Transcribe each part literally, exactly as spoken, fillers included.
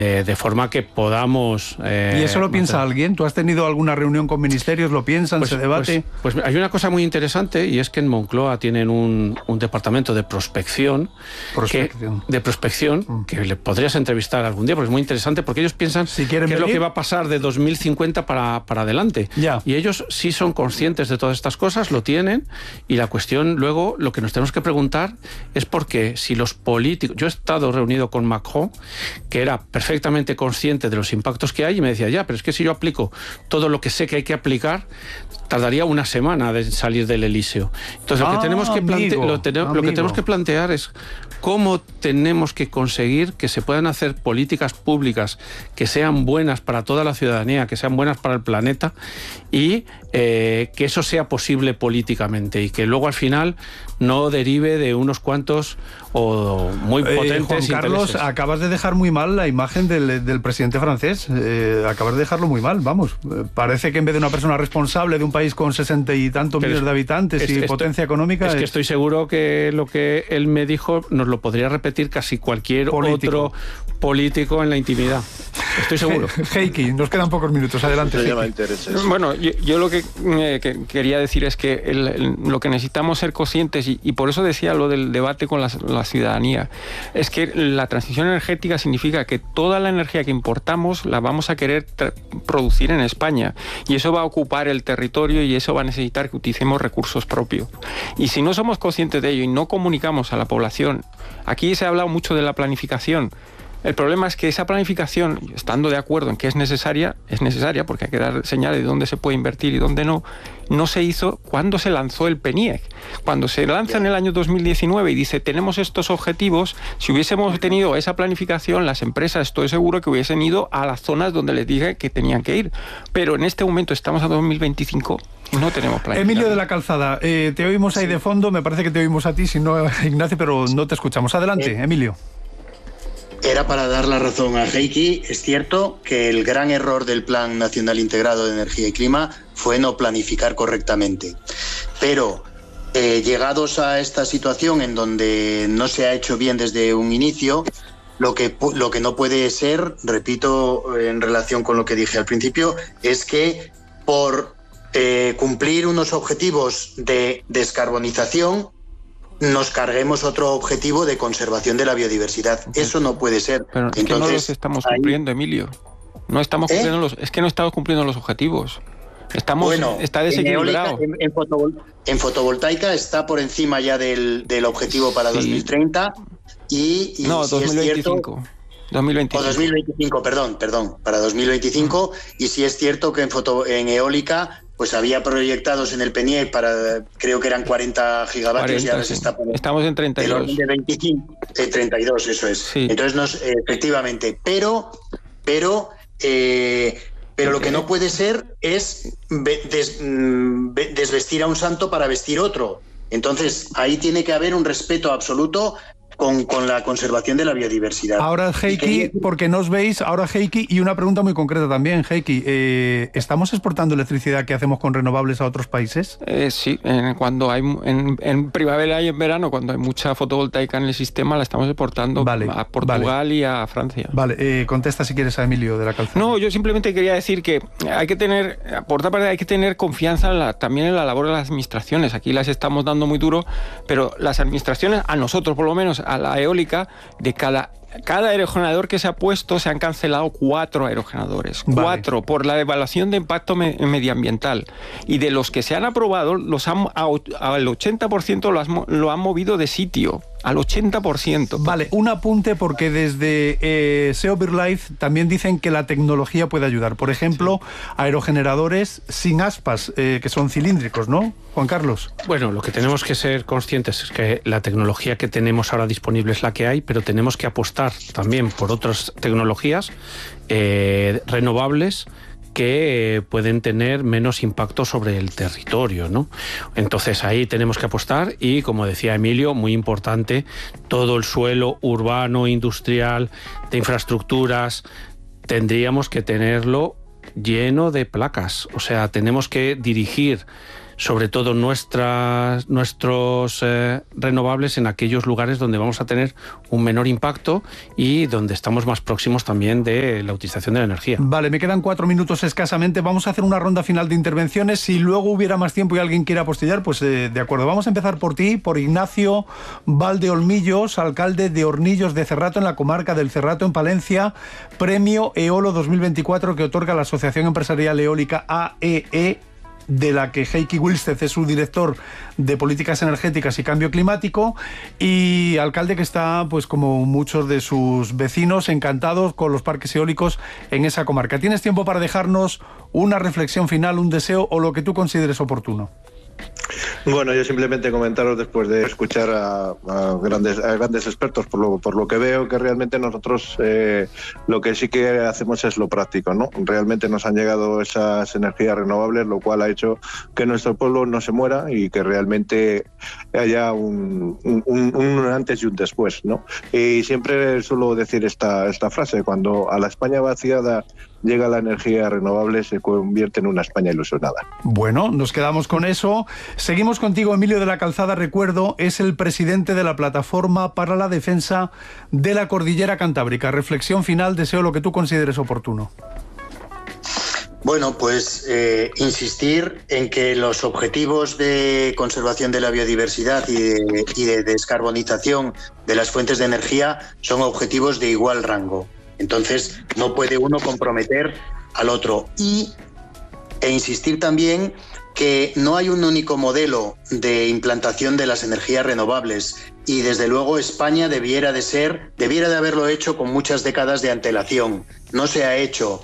Eh, de forma que podamos... Eh, ¿Y eso lo piensa mantener... alguien? ¿Tú has tenido alguna reunión con ministerios? ¿Lo piensan? Pues, ¿Se debate? Pues, pues hay una cosa muy interesante, y es que en Moncloa tienen un, un departamento de prospección, prospección. Que, de prospección mm. que le podrías entrevistar algún día, porque es muy interesante, porque ellos piensan si qué venir, es lo que va a pasar de dos mil cincuenta para, para adelante. Ya. Y ellos sí son conscientes de todas estas cosas, lo tienen, y la cuestión luego, lo que nos tenemos que preguntar es por qué si los políticos... Yo he estado reunido con Macron, que era perfectamente consciente de los impactos que hay, y me decía, ya, pero es que si yo aplico todo lo que sé que hay que aplicar, tardaría una semana de salir del Elíseo. Entonces, ah, lo que tenemos que plante- amigo, lo, te- lo que tenemos que plantear es cómo tenemos que conseguir que se puedan hacer políticas públicas que sean buenas para toda la ciudadanía, que sean buenas para el planeta, y eh, que eso sea posible políticamente, y que luego al final no derive de unos cuantos o muy potentes eh, Juan Carlos, intereses. Acabas de dejar muy mal la imagen del, del presidente francés. Eh, acabas de dejarlo muy mal, vamos. Eh, parece que en vez de una persona responsable de un país con sesenta y tantos Pero millones de habitantes es, y esto, potencia económica... Es es... que estoy seguro que lo que él me dijo nos lo podría repetir casi cualquier político. otro político en la intimidad. Estoy seguro. Heiki, nos quedan pocos minutos. Adelante. Bueno, yo, yo lo que, eh, que quería decir es que el, el, lo que necesitamos ser conscientes, y, y por eso decía lo del debate con la, la ciudadanía, es que la transición energética significa que toda la energía que importamos la vamos a querer producir en España, y eso va a ocupar el territorio, y eso va a necesitar que utilicemos recursos propios. Y si no somos conscientes de ello y no comunicamos a la población, aquí se ha hablado mucho de la planificación. El problema es que esa planificación, estando de acuerdo en que es necesaria, es necesaria porque hay que dar señales de dónde se puede invertir y dónde no, no se hizo cuando se lanzó el PENIEC. Cuando se lanza en el año dos mil diecinueve y dice, tenemos estos objetivos, si hubiésemos tenido esa planificación, las empresas, estoy seguro que hubiesen ido a las zonas donde les dije que tenían que ir. Pero en este momento estamos a dos mil veinticinco, no tenemos planificación. Emilio de la Calzada, eh, te oímos ahí de fondo, me parece que te oímos a ti, si no, Ignacio, pero no te escuchamos. Adelante, eh. Emilio. Era para dar la razón a Heiki. Es cierto que el gran error del Plan Nacional Integrado de Energía y Clima fue no planificar correctamente. Pero eh, llegados a esta situación en donde no se ha hecho bien desde un inicio, lo que, lo que no puede ser, repito, en relación con lo que dije al principio, es que por eh, cumplir unos objetivos de descarbonización nos carguemos otro objetivo de conservación de la biodiversidad. Eso no puede ser. Pero es Entonces, que no los estamos cumpliendo, ahí... Emilio. No estamos ¿Eh? cumpliendo los, es que no estamos cumpliendo los objetivos. Estamos, bueno, está desequilibrado. En, en, fotovol, en fotovoltaica está por encima ya del, del objetivo para sí. dos mil treinta y, y no, si dos mil veinticinco. Es cierto, dos mil veinticinco. O dos mil veinticinco, perdón, perdón, para dos mil veinticinco. Mm. Y si es cierto que en, foto, en eólica pues había proyectados en el PENIEC para, creo que eran cuarenta gigavatios, cuarenta, y ahora sí. se está poniendo. Estamos en treinta y dos. De veinticinco, eh, treinta y dos, eso es. Sí. Entonces, nos, eh, efectivamente, pero, pero, eh, pero okay. Lo que no puede ser es des, desvestir a un santo para vestir otro. Entonces, ahí tiene que haber un respeto absoluto Con, con la conservación de la biodiversidad. Ahora, Heiki, que... porque nos veis, ahora Heiki, y una pregunta muy concreta también, Heiki, eh, ¿estamos exportando electricidad que hacemos con renovables a otros países? Eh, sí, en, cuando hay en, en primavera y en verano, cuando hay mucha fotovoltaica en el sistema, la estamos exportando vale, a Portugal vale. y a Francia. Vale, eh, contesta si quieres a Emilio de la Calzada. No, yo simplemente quería decir que hay que tener, por otra parte, hay que tener confianza en la, también en la labor de las administraciones. Aquí las estamos dando muy duro, pero las administraciones, a nosotros por lo menos, a la eólica, de cada cada aerogenerador que se ha puesto se han cancelado cuatro aerogeneradores, vale. cuatro por la evaluación de impacto me medioambiental, y de los que se han aprobado los han, al ochenta por ciento lo, has, lo han movido de sitio. Al ochenta por ciento. Vale, un apunte porque desde eh, S E O BirdLife también dicen que la tecnología puede ayudar. Por ejemplo, sí. aerogeneradores sin aspas, eh, que son cilíndricos, ¿no, Juan Carlos? Bueno, lo que tenemos que ser conscientes es que la tecnología que tenemos ahora disponible es la que hay, pero tenemos que apostar también por otras tecnologías eh, renovables que pueden tener menos impacto sobre el territorio, ¿no? Entonces ahí tenemos que apostar y, como decía Emilio, muy importante, todo el suelo urbano, industrial, de infraestructuras, tendríamos que tenerlo lleno de placas. O sea, tenemos que dirigir sobre todo nuestras, nuestros eh, renovables en aquellos lugares donde vamos a tener un menor impacto y donde estamos más próximos también de la utilización de la energía. Vale, me quedan cuatro minutos escasamente. Vamos a hacer una ronda final de intervenciones. Si luego hubiera más tiempo y alguien quiere apostillar, pues eh, de acuerdo. Vamos a empezar por ti, por Ignacio Valdeolmillos, alcalde de Hornillos de Cerrato, en la comarca del Cerrato, en Palencia. Premio Eolo dos mil veinticuatro que otorga la Asociación Empresarial Eólica A E E, de la que Heikki Willstedt es su director de Políticas Energéticas y Cambio Climático, y alcalde que está, pues como muchos de sus vecinos, encantados con los parques eólicos en esa comarca. ¿Tienes tiempo para dejarnos una reflexión final, un deseo o lo que tú consideres oportuno? Bueno, yo simplemente comentaros, después de escuchar a, a grandes a grandes expertos, por lo, por lo que veo que realmente nosotros eh, lo que sí que hacemos es lo práctico, ¿no? Realmente nos han llegado esas energías renovables, lo cual ha hecho que nuestro pueblo no se muera y que realmente haya un, un, un antes y un después, ¿no? Y siempre suelo decir esta, esta frase: cuando a la España vaciada llega la energía renovable, se convierte en una España ilusionada. Bueno, nos quedamos con eso. Seguimos contigo, Emilio de la Calzada. Recuerdo, es el presidente de la Plataforma para la Defensa de la Cordillera Cantábrica. Reflexión final, deseo lo que tú consideres oportuno. Bueno, pues eh, insistir en que los objetivos de conservación de la biodiversidad y de, y de descarbonización de las fuentes de energía son objetivos de igual rango. Entonces, no puede uno comprometer al otro. Y, e insistir también que no hay un único modelo de implantación de las energías renovables. Y, desde luego, España debiera de ser, debiera de haberlo hecho con muchas décadas de antelación. No se ha hecho.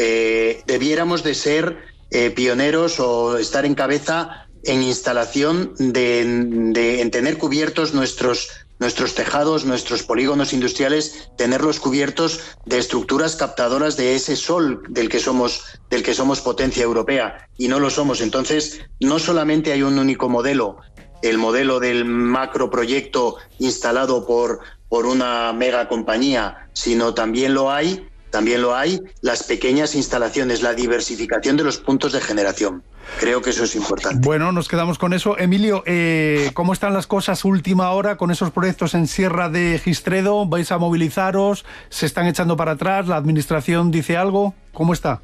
Eh, debiéramos de ser eh, pioneros o estar en cabeza en instalación de, de en tener cubiertos nuestros nuestros tejados, nuestros polígonos industriales, tenerlos cubiertos de estructuras captadoras de ese sol del que somos, del que somos potencia europea, y no lo somos. Entonces, no solamente hay un único modelo, el modelo del macroproyecto instalado por, por una mega compañía, sino también lo hay, también lo hay las pequeñas instalaciones, la diversificación de los puntos de generación. Creo que eso es importante. Bueno, nos quedamos con eso. Emilio, eh, ¿cómo están las cosas última hora con esos proyectos en Sierra de Gistredo? ¿Vais a movilizaros? ¿Se están echando para atrás? ¿La administración dice algo? ¿Cómo está?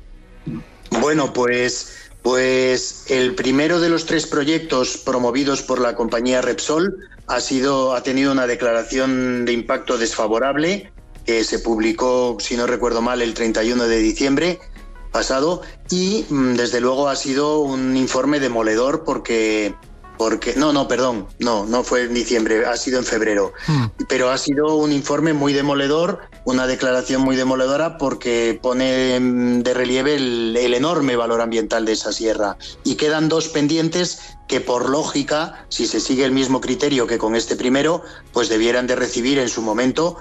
Bueno, pues, pues el primero de los tres proyectos promovidos por la compañía Repsol ha sido, ha tenido una declaración de impacto desfavorable que se publicó, si no recuerdo mal, el treinta y uno de diciembre pasado, y desde luego ha sido un informe demoledor porque porque no no perdón no no fue en diciembre, ha sido en febrero, mm. pero ha sido un informe muy demoledor, una declaración muy demoledora, porque pone de relieve el, el enorme valor ambiental de esa sierra, y quedan dos pendientes que, por lógica, si se sigue el mismo criterio que con este primero, pues debieran de recibir en su momento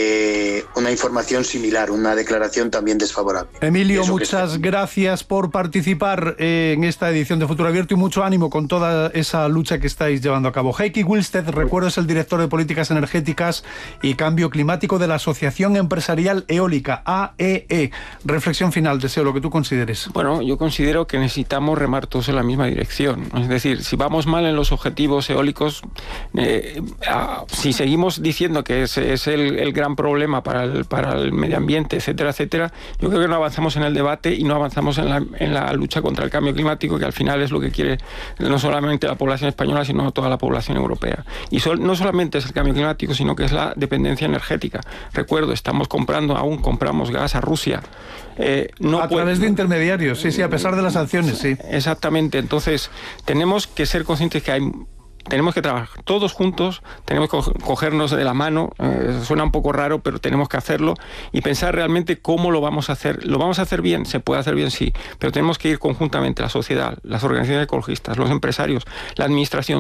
Eh, una información similar, una declaración también desfavorable. Emilio, muchas gracias por participar eh, en esta edición de Futuro Abierto, y mucho ánimo con toda esa lucha que estáis llevando a cabo. Heikki Willstedt, recuerdo, es el director de Políticas Energéticas y Cambio Climático de la Asociación Empresarial Eólica, A E E. Reflexión final, deseo lo que tú consideres. Bueno, yo considero que necesitamos remar todos en la misma dirección. Es decir, si vamos mal en los objetivos eólicos, eh, ah, si seguimos diciendo que ese es el, el gran problema para el, para el medio ambiente, etcétera, etcétera, yo creo que no avanzamos en el debate y no avanzamos en la, en la lucha contra el cambio climático, que al final es lo que quiere no solamente la población española, sino toda la población europea. Y sol, no solamente es el cambio climático, sino que es la dependencia energética. Recuerdo, estamos comprando, aún compramos gas a Rusia. Eh, no a través de intermediarios, sí, sí, a pesar de las sanciones, sí. Exactamente. Entonces, tenemos que ser conscientes que hay tenemos que trabajar todos juntos, tenemos que cogernos de la mano, eh, suena un poco raro, pero tenemos que hacerlo y pensar realmente cómo lo vamos a hacer. ¿Lo vamos a hacer bien? Se puede hacer bien, sí, pero tenemos que ir conjuntamente, la sociedad, las organizaciones ecologistas, los empresarios, la administración.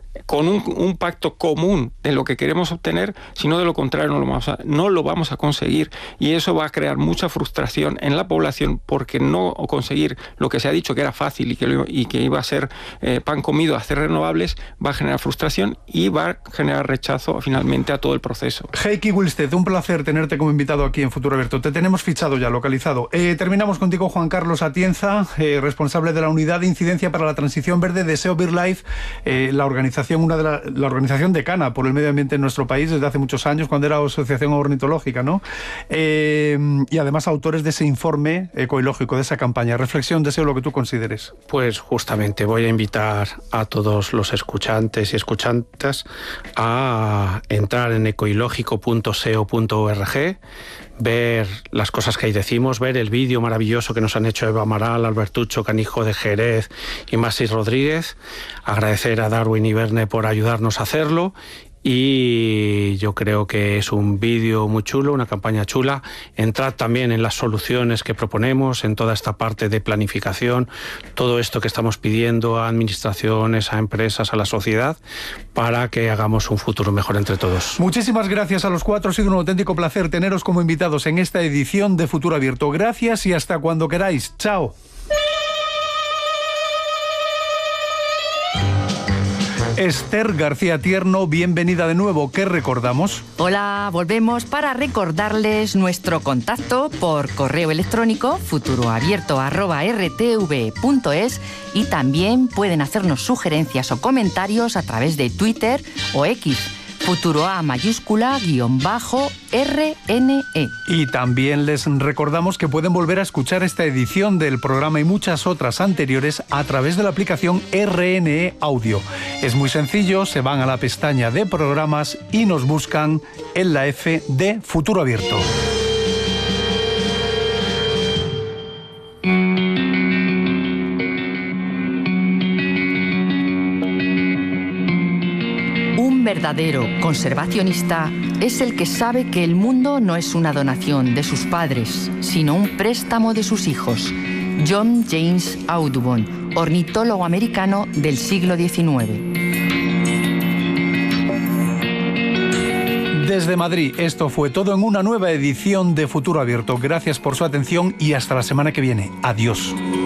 con un, un pacto común de lo que queremos obtener, sino de lo contrario no lo, vamos a, no lo vamos a conseguir, y eso va a crear mucha frustración en la población, porque no conseguir lo que se ha dicho que era fácil y que, lo, y que iba a ser eh, pan comido hacer renovables, va a generar frustración y va a generar rechazo finalmente a todo el proceso. Heikki Willstedt, un placer tenerte como invitado aquí en Futuro Abierto. Te tenemos fichado ya, localizado. Eh, terminamos contigo, Juan Carlos Atienza, eh, responsable de la Unidad de Incidencia para la Transición Verde de S E O BirdLife, eh, la organización, una de la, la organización decana por el medio ambiente en nuestro país desde hace muchos años, cuando era Asociación Ornitológica, ¿no? Eh, y además autores de ese informe ecológico, de esa campaña. Reflexión, deseo lo que tú consideres. Pues justamente voy a invitar a todos los escuchantes y escuchantes a entrar en ecoilógico punto s e o punto org, ver las cosas que ahí decimos, ver el vídeo maravilloso que nos han hecho Eva Amaral, Albertucho Canijo de Jerez y Masis Rodríguez, agradecer a Darwin y Verne por ayudarnos a hacerlo. Y yo creo que es un vídeo muy chulo, una campaña chula. Entrad también en las soluciones que proponemos, en toda esta parte de planificación, todo esto que estamos pidiendo a administraciones, a empresas, a la sociedad, para que hagamos un futuro mejor entre todos. Muchísimas gracias a los cuatro. Ha sido un auténtico placer teneros como invitados en esta edición de Futuro Abierto. Gracias y hasta cuando queráis. Chao. Esther García Tierno, bienvenida de nuevo. ¿Qué recordamos? Hola, volvemos para recordarles nuestro contacto por correo electrónico futuroabierto arroba r t v punto es, y también pueden hacernos sugerencias o comentarios a través de Twitter o X. Futuro A mayúscula guión bajo R N E. Y también les recordamos que pueden volver a escuchar esta edición del programa y muchas otras anteriores a través de la aplicación R N E Audio. Es muy sencillo, se van a la pestaña de programas y nos buscan en la F de Futuro Abierto. Un verdadero conservacionista es el que sabe que el mundo no es una donación de sus padres, sino un préstamo de sus hijos. John James Audubon, ornitólogo americano del siglo diecinueve. Desde Madrid, esto fue todo en una nueva edición de Futuro Abierto. Gracias por su atención y hasta la semana que viene. Adiós.